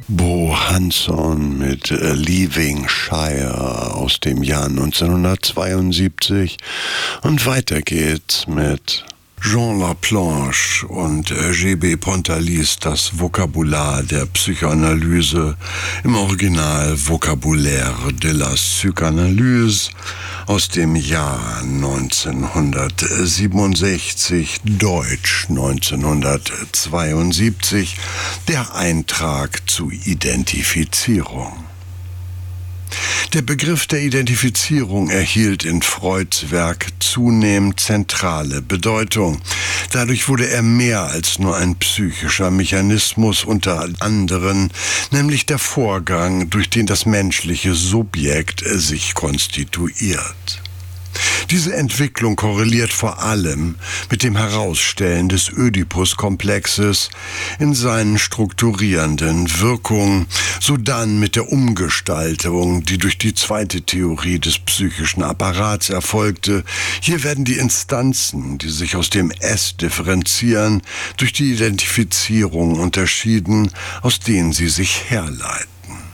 Bo Hansson mit Leaving Shire aus dem Jahr 1972 und weiter geht's mit Jean Laplanche und G.B. Pontalis, das Vokabular der Psychoanalyse, im Original Vocabulaire de la Psychanalyse aus dem Jahr 1967, Deutsch 1972, der Eintrag zu Identifizierung. Der Begriff der Identifizierung erhielt in Freuds Werk zunehmend zentrale Bedeutung. Dadurch wurde er mehr als nur ein psychischer Mechanismus unter anderen, nämlich der Vorgang, durch den das menschliche Subjekt sich konstituiert. Diese Entwicklung korreliert vor allem mit dem Herausstellen des Ödipus-Komplexes in seinen strukturierenden Wirkungen, sodann mit der Umgestaltung, die durch die zweite Theorie des psychischen Apparats erfolgte. Hier werden die Instanzen, die sich aus dem Es differenzieren, durch die Identifizierung unterschieden, aus denen sie sich herleiten.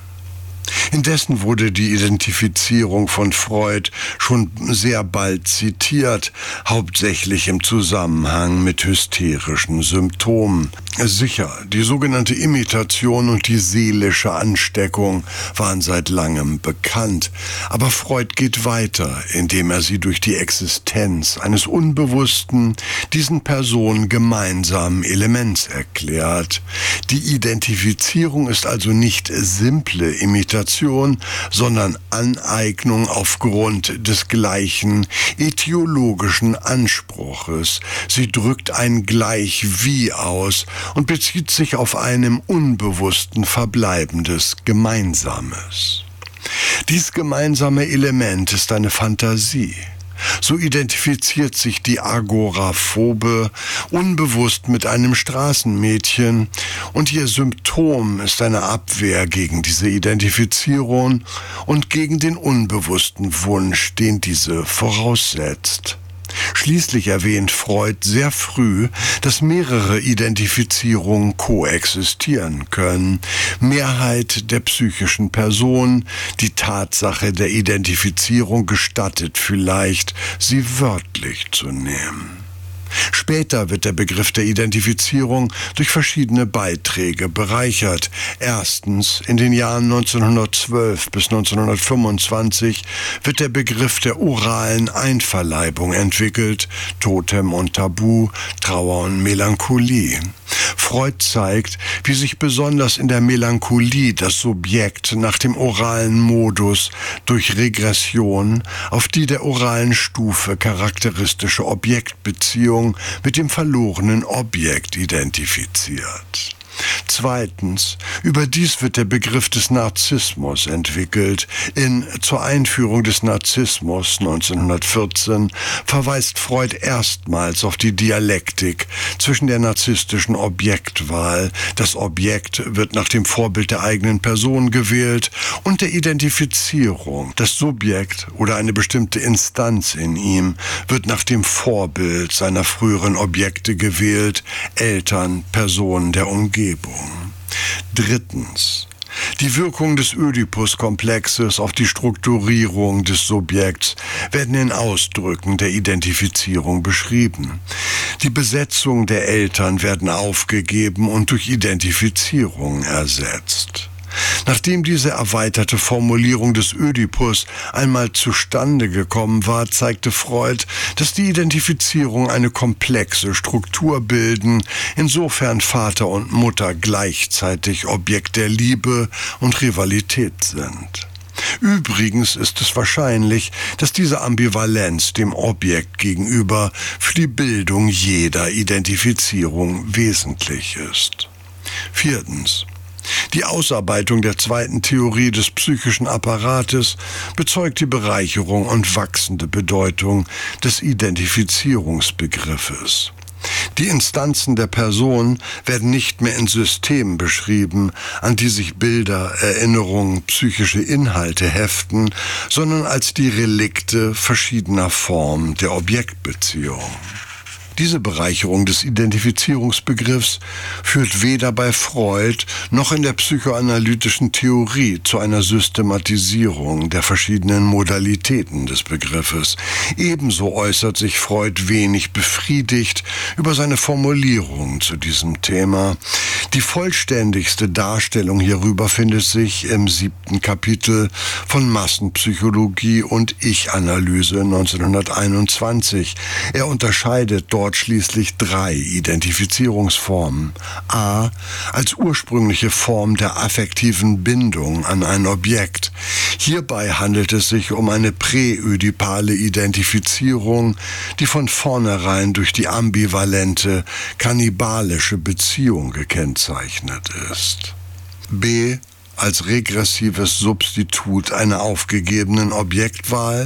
Indessen wurde die Identifizierung von Freud schon sehr bald zitiert, hauptsächlich im Zusammenhang mit hysterischen Symptomen. Sicher, die sogenannte Imitation und die seelische Ansteckung waren seit langem bekannt, aber Freud geht weiter, indem er sie durch die Existenz eines unbewussten, diesen Personen gemeinsamen Elements erklärt. Die Identifizierung ist also nicht simple Imitation, sondern Aneignung aufgrund des gleichen etiologischen Anspruches. Sie drückt ein Gleich-wie aus und bezieht sich auf einem unbewussten verbleibendes Gemeinsames. Dies gemeinsame Element ist eine Fantasie. So identifiziert sich die Agoraphobe unbewusst mit einem Straßenmädchen und ihr Symptom ist eine Abwehr gegen diese Identifizierung und gegen den unbewussten Wunsch, den diese voraussetzt. Schließlich erwähnt Freud sehr früh, dass mehrere Identifizierungen koexistieren können. Mehrheit der psychischen Person, die Tatsache der Identifizierung gestattet vielleicht, sie wörtlich zu nehmen. Später wird der Begriff der Identifizierung durch verschiedene Beiträge bereichert. Erstens, in den Jahren 1912 bis 1925 wird der Begriff der oralen Einverleibung entwickelt, Totem und Tabu, Trauer und Melancholie. Freud zeigt, wie sich besonders in der Melancholie das Subjekt nach dem oralen Modus durch Regression auf die der oralen Stufe charakteristische Objektbeziehung mit dem verlorenen Objekt identifiziert. Zweitens, überdies wird der Begriff des Narzissmus entwickelt. In Zur Einführung des Narzissmus 1914 verweist Freud erstmals auf die Dialektik zwischen der narzisstischen Objektwahl, das Objekt wird nach dem Vorbild der eigenen Person gewählt, und der Identifizierung, das Subjekt oder eine bestimmte Instanz in ihm wird nach dem Vorbild seiner früheren Objekte gewählt, Eltern, Personen der Umgebung. Drittens, die Wirkung des Ödipus-Komplexes auf die Strukturierung des Subjekts werden in Ausdrücken der Identifizierung beschrieben. Die Besetzung der Eltern werden aufgegeben und durch Identifizierung ersetzt. Nachdem diese erweiterte Formulierung des Ödipus einmal zustande gekommen war, zeigte Freud, dass die Identifizierung eine komplexe Struktur bilden, insofern Vater und Mutter gleichzeitig Objekt der Liebe und Rivalität sind. Übrigens ist es wahrscheinlich, dass diese Ambivalenz dem Objekt gegenüber für die Bildung jeder Identifizierung wesentlich ist. Viertens. Die Ausarbeitung der zweiten Theorie des psychischen Apparates bezeugt die Bereicherung und wachsende Bedeutung des Identifizierungsbegriffes. Die Instanzen der Person werden nicht mehr in Systemen beschrieben, an die sich Bilder, Erinnerungen, psychische Inhalte heften, sondern als die Relikte verschiedener Formen der Objektbeziehung. Diese Bereicherung des Identifizierungsbegriffs führt weder bei Freud noch in der psychoanalytischen Theorie zu einer Systematisierung der verschiedenen Modalitäten des Begriffes. Ebenso äußert sich Freud wenig befriedigt über seine Formulierung zu diesem Thema. Die vollständigste Darstellung hierüber findet sich im 7. Kapitel von Massenpsychologie und Ich-Analyse 1921. Er unterscheidet dort schließlich 3 Identifizierungsformen. A. Als ursprüngliche Form der affektiven Bindung an ein Objekt. Hierbei handelt es sich um eine präödipale Identifizierung, die von vornherein durch die ambivalente, kannibalische Beziehung gekennzeichnet ist. B. Als regressives Substitut einer aufgegebenen Objektwahl.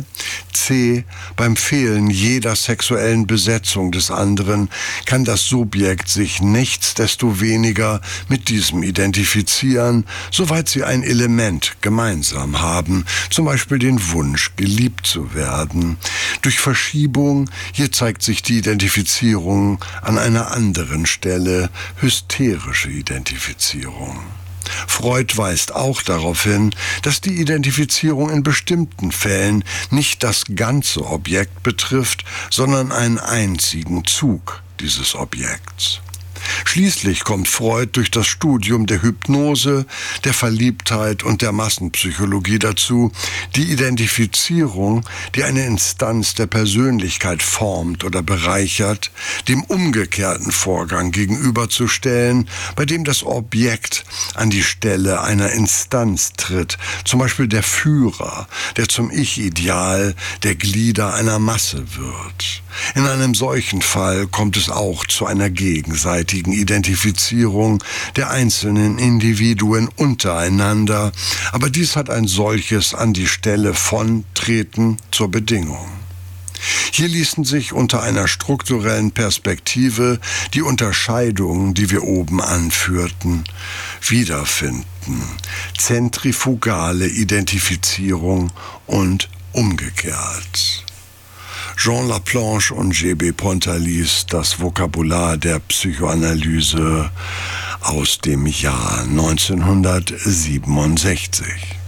C. Beim Fehlen jeder sexuellen Besetzung des anderen kann das Subjekt sich nichtsdestoweniger mit diesem identifizieren, soweit sie ein Element gemeinsam haben, zum Beispiel den Wunsch, geliebt zu werden. Durch Verschiebung, hier zeigt sich die Identifizierung an einer anderen Stelle, hysterische Identifizierung. Freud weist auch darauf hin, dass die Identifizierung in bestimmten Fällen nicht das ganze Objekt betrifft, sondern einen einzigen Zug dieses Objekts. Schließlich kommt Freud durch das Studium der Hypnose, der Verliebtheit und der Massenpsychologie dazu, die Identifizierung, die eine Instanz der Persönlichkeit formt oder bereichert, dem umgekehrten Vorgang gegenüberzustellen, bei dem das Objekt an die Stelle einer Instanz tritt, zum Beispiel der Führer, der zum Ich-Ideal der Glieder einer Masse wird. In einem solchen Fall kommt es auch zu einer gegenseitigen Identifizierung der einzelnen Individuen untereinander, aber dies hat ein solches an die Stelle von Treten zur Bedingung. Hier ließen sich unter einer strukturellen Perspektive die Unterscheidungen, die wir oben anführten, wiederfinden. Zentrifugale Identifizierung und umgekehrt. Jean Laplanche und G.B. Pontalis, das Vokabular der Psychoanalyse aus dem Jahr 1967.